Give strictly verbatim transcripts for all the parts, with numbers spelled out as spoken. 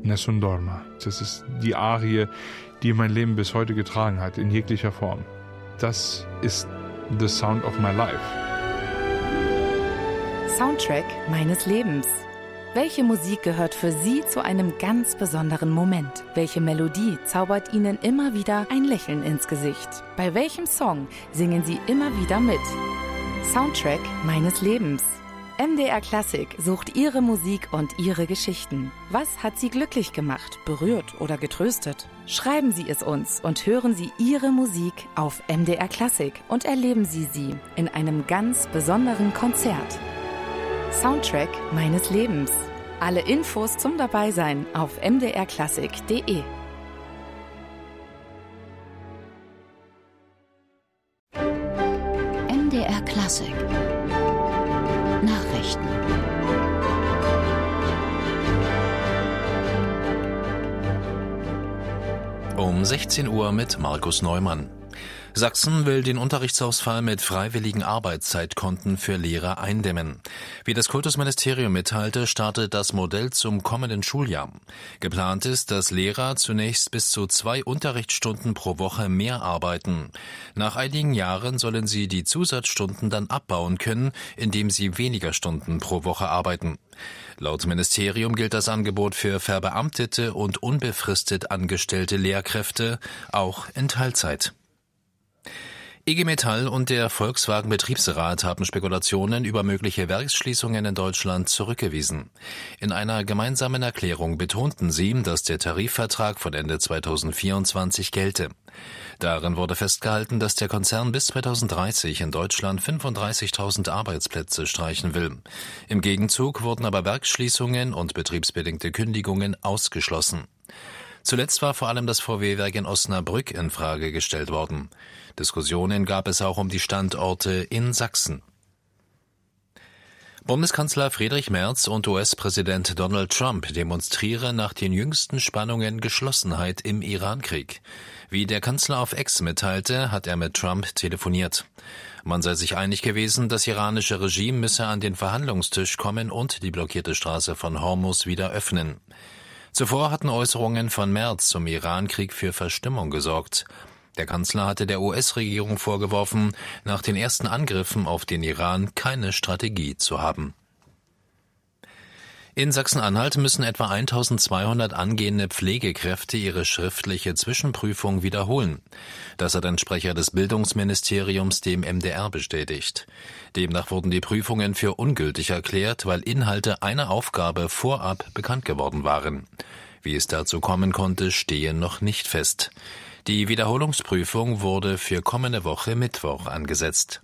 Nessun Dorma. Das ist die Arie, die mein Leben bis heute getragen hat, in jeglicher Form. Das ist the sound of my life. Soundtrack meines Lebens. Welche Musik gehört für Sie zu einem ganz besonderen Moment? Welche Melodie zaubert Ihnen immer wieder ein Lächeln ins Gesicht? Bei welchem Song singen Sie immer wieder mit? Soundtrack meines Lebens. M D R Klassik sucht Ihre Musik und Ihre Geschichten. Was hat Sie glücklich gemacht, berührt oder getröstet? Schreiben Sie es uns und hören Sie Ihre Musik auf M D R Klassik und erleben Sie sie in einem ganz besonderen Konzert. Soundtrack meines Lebens. Alle Infos zum Dabeisein auf m d r klassik punkt d e. M D R Klassik Nachrichten. Um sechzehn Uhr mit Markus Neumann. Sachsen will den Unterrichtsausfall mit freiwilligen Arbeitszeitkonten für Lehrer eindämmen. Wie das Kultusministerium mitteilte, startet das Modell zum kommenden Schuljahr. Geplant ist, dass Lehrer zunächst bis zu zwei Unterrichtsstunden pro Woche mehr arbeiten. Nach einigen Jahren sollen sie die Zusatzstunden dann abbauen können, indem sie weniger Stunden pro Woche arbeiten. Laut Ministerium gilt das Angebot für verbeamtete und unbefristet angestellte Lehrkräfte, auch in Teilzeit. I G Metall und der Volkswagen Betriebsrat haben Spekulationen über mögliche Werksschließungen in Deutschland zurückgewiesen. In einer gemeinsamen Erklärung betonten sie, dass der Tarifvertrag von Ende zweitausendvierundzwanzig gelte. Darin wurde festgehalten, dass der Konzern bis zweitausenddreißig in Deutschland fünfunddreißigtausend Arbeitsplätze streichen will. Im Gegenzug wurden aber Werksschließungen und betriebsbedingte Kündigungen ausgeschlossen. Zuletzt war vor allem das V W-Werk in Osnabrück in Frage gestellt worden. Diskussionen gab es auch um die Standorte in Sachsen. Bundeskanzler Friedrich Merz und U S-Präsident Donald Trump demonstrieren nach den jüngsten Spannungen Geschlossenheit im Iran-Krieg. Wie der Kanzler auf X mitteilte, hat er mit Trump telefoniert. Man sei sich einig gewesen, das iranische Regime müsse an den Verhandlungstisch kommen und die blockierte Straße von Hormuz wieder öffnen. Zuvor hatten Äußerungen von Merz zum Iran-Krieg für Verstimmung gesorgt. Der Kanzler hatte der U S-Regierung vorgeworfen, nach den ersten Angriffen auf den Iran keine Strategie zu haben. In Sachsen-Anhalt müssen etwa eintausendzweihundert angehende Pflegekräfte ihre schriftliche Zwischenprüfung wiederholen. Das hat ein Sprecher des Bildungsministeriums dem M D R bestätigt. Demnach wurden die Prüfungen für ungültig erklärt, weil Inhalte einer Aufgabe vorab bekannt geworden waren. Wie es dazu kommen konnte, stehe noch nicht fest. Die Wiederholungsprüfung wurde für kommende Woche Mittwoch angesetzt.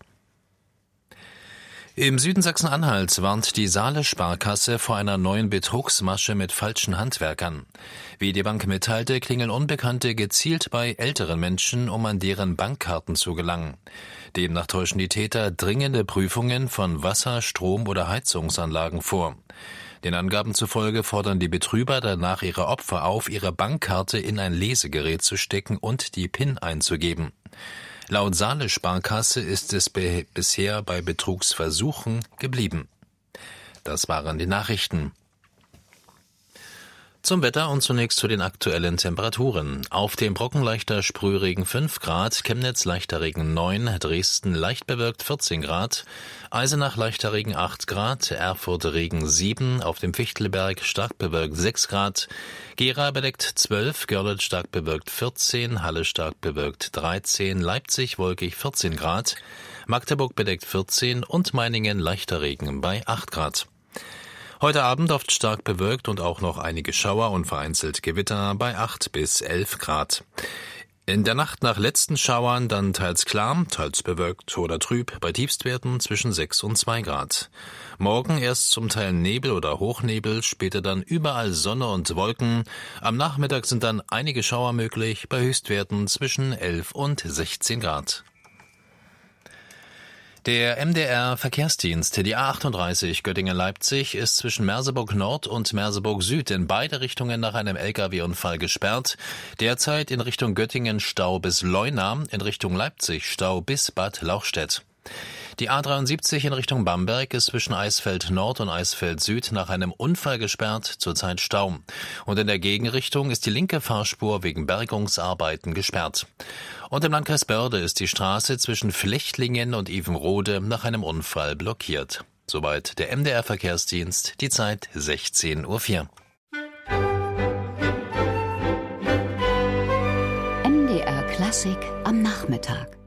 Im Süden Sachsen-Anhalts warnt die Saale Sparkasse vor einer neuen Betrugsmasche mit falschen Handwerkern. Wie die Bank mitteilte, klingeln Unbekannte gezielt bei älteren Menschen, um an deren Bankkarten zu gelangen. Demnach täuschen die Täter dringende Prüfungen von Wasser-, Strom- oder Heizungsanlagen vor. Den Angaben zufolge fordern die Betrüger danach ihre Opfer auf, ihre Bankkarte in ein Lesegerät zu stecken und die PIN einzugeben. Laut Saale Sparkasse ist es be- bisher bei Betrugsversuchen geblieben. Das waren die Nachrichten. Zum Wetter und zunächst zu den aktuellen Temperaturen. Auf dem Brocken leichter Sprühregen fünf Grad, Chemnitz leichter Regen neun, Dresden leicht bewölkt vierzehn Grad, Eisenach leichter Regen acht Grad, Erfurt Regen sieben, auf dem Fichtelberg stark bewölkt sechs Grad, Gera bedeckt zwölf, Görlitz stark bewölkt vierzehn, Halle stark bewölkt dreizehn, Leipzig wolkig vierzehn Grad, Magdeburg bedeckt vierzehn und Meiningen leichter Regen bei acht Grad. Heute Abend oft stark bewölkt und auch noch einige Schauer und vereinzelt Gewitter bei acht bis elf Grad. In der Nacht nach letzten Schauern dann teils klar, teils bewölkt oder trüb, bei Tiefstwerten zwischen sechs und zwei Grad. Morgen erst zum Teil Nebel oder Hochnebel, später dann überall Sonne und Wolken. Am Nachmittag sind dann einige Schauer möglich, bei Höchstwerten zwischen elf und sechzehn Grad. Der M D R-Verkehrsdienst, die A achtunddreißig Göttingen-Leipzig, ist zwischen Merseburg Nord und Merseburg Süd in beide Richtungen nach einem L K W-Unfall gesperrt. Derzeit in Richtung Göttingen Stau bis Leuna, in Richtung Leipzig Stau bis Bad Lauchstädt. Die A dreiundsiebzig in Richtung Bamberg ist zwischen Eisfeld Nord und Eisfeld Süd nach einem Unfall gesperrt, zurzeit Stau. Und in der Gegenrichtung ist die linke Fahrspur wegen Bergungsarbeiten gesperrt. Und im Landkreis Börde ist die Straße zwischen Flechtlingen und Evenrode nach einem Unfall blockiert. Soweit der M D R-Verkehrsdienst, die Zeit sechzehn Uhr vier. M D R Klassik am Nachmittag.